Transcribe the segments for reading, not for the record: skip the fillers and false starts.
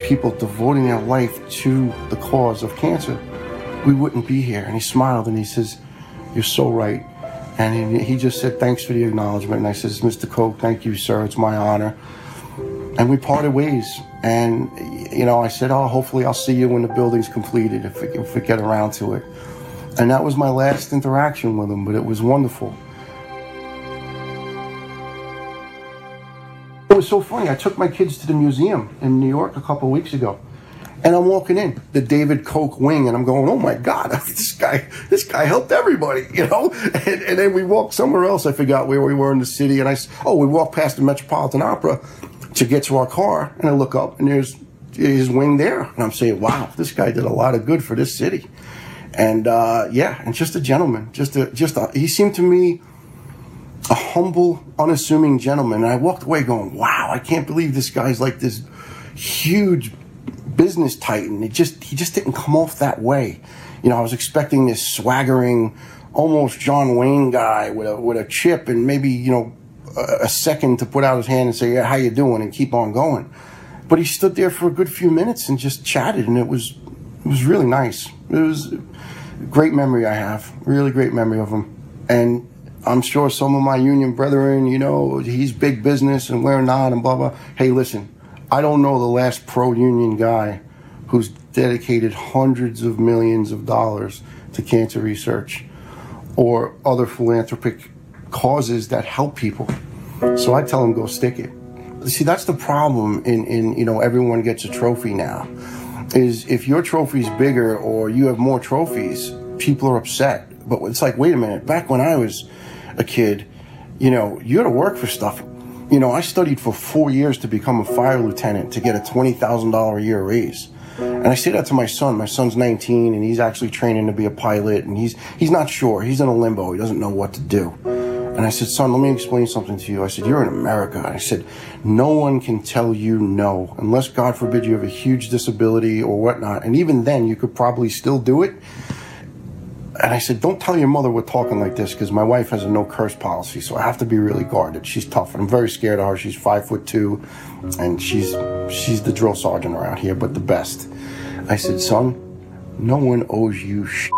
people devoting their life to the cause of cancer, we wouldn't be here. And he smiled and he says, "You're so right." And he just said, "Thanks for the acknowledgement." And I says, "Mr. Koch, thank you, sir. It's my honor." And we parted ways. And, you know, I said, "Oh, hopefully I'll see you when the building's completed, if we get around to it." And that was my last interaction with him, but it was wonderful. It was so funny. I took my kids to the museum in New York a couple of weeks ago. And I'm walking in the David Koch wing, and I'm going, "Oh my God, this guy helped everybody," you know? And then we walked somewhere else. I forgot where we were in the city. And we walked past the Metropolitan Opera to get to our car. And I look up and there's his wing there. And I'm saying, wow, this guy did a lot of good for this city. And and just a gentleman, he seemed to me a humble, unassuming gentleman. And I walked away going, wow, I can't believe this guy's like this huge business titan. He just didn't come off that way. You know, I was expecting this swaggering, almost John Wayne guy with a chip and maybe, you know, a second to put out his hand and say, "Yeah, how you doing?" and keep on going. But he stood there for a good few minutes and just chatted, and it was really nice. It was a great memory I have, really great memory of him. And I'm sure some of my union brethren, you know, he's big business and we're not and blah, blah. Hey, listen, I don't know the last pro-union guy who's dedicated hundreds of millions of dollars to cancer research or other philanthropic causes that help people. So I tell him, go stick it. See, that's the problem in you know, everyone gets a trophy now, is if your trophy's bigger or you have more trophies, people are upset. But it's like, wait a minute, back when I was a kid, you know, you had to work for stuff. You know, I studied for 4 years to become a fire lieutenant to get a $20,000 a year raise. And I say that to my son. My son's 19 and he's actually training to be a pilot, and he's not sure. He's in a limbo. He doesn't know what to do. And I said, "Son, let me explain something to you." I said, "You're in America." I said, "No one can tell you no, unless, God forbid, you have a huge disability or whatnot. And even then, you could probably still do it." And I said, "Don't tell your mother we're talking like this, because my wife has a no curse policy, so I have to be really guarded. She's tough, and I'm very scared of her. She's 5'2", and she's the drill sergeant around here, but the best." I said, "Son, no one owes you shit,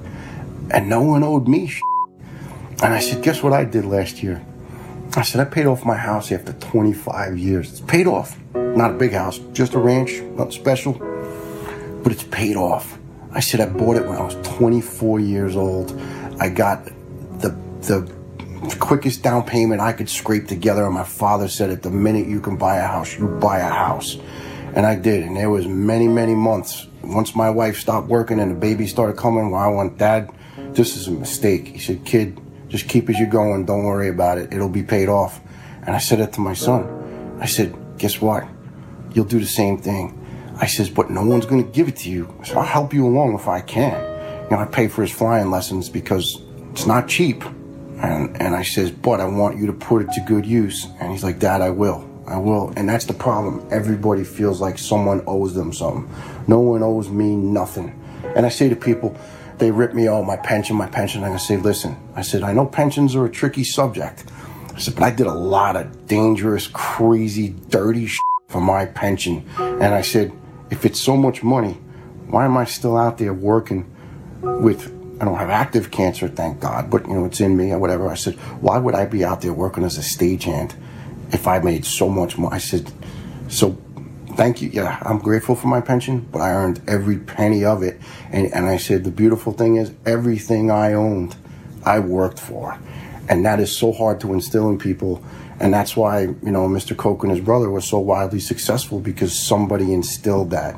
and no one owed me shit." And I said, "Guess what I did last year?" I said, "I paid off my house after 25 years. It's paid off. Not a big house, just a ranch, nothing special, but it's paid off." I said, "I bought it when I was 24 years old. I got the quickest down payment I could scrape together. And my father said, at the minute you can buy a house, you buy a house." And I did. And there was many, many months. Once my wife stopped working and the baby started coming, I went, "Dad, this is a mistake." He said, "Kid, just keep as you're going. Don't worry about it. It'll be paid off." And I said it to my son. I said, "Guess what? You'll do the same thing." I says, "But no one's going to give it to you. So I'll help you along if I can." You know, I pay for his flying lessons because it's not cheap. And I says, "But I want you to put it to good use." And he's like, "Dad, I will. And that's the problem. Everybody feels like someone owes them something. No one owes me nothing. And I say to people, they rip me, "Oh, my pension. And I say, listen," I said, "I know pensions are a tricky subject." I said, "But I did a lot of dangerous, crazy, dirty shit for my pension." And I said, "If it's so much money, why am I still out there working with, I don't have active cancer, thank God, but, you know, it's in me or whatever." I said, "Why would I be out there working as a stagehand if I made so much money?" I said, "So thank you. Yeah, I'm grateful for my pension, but I earned every penny of it." And I said, the beautiful thing is everything I owned, I worked for. And that is so hard to instill in people. And that's why, you know, Mr. Koch and his brother were so wildly successful, because somebody instilled that.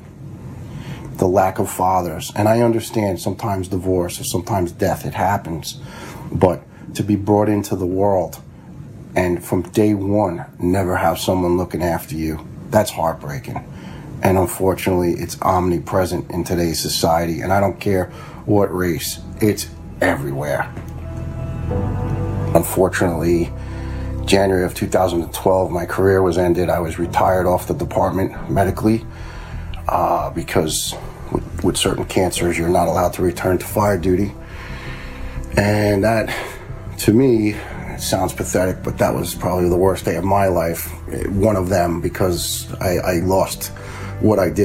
The lack of fathers. And I understand sometimes divorce or sometimes death, it happens. But to be brought into the world and from day one never have someone looking after you, that's heartbreaking. And unfortunately, it's omnipresent in today's society. And I don't care what race, it's everywhere. Unfortunately, January of 2012, my career was ended. I was retired off the department medically because with certain cancers, you're not allowed to return to fire duty. And that, to me, it sounds pathetic, but that was probably the worst day of my life. One of them, because I lost what I did.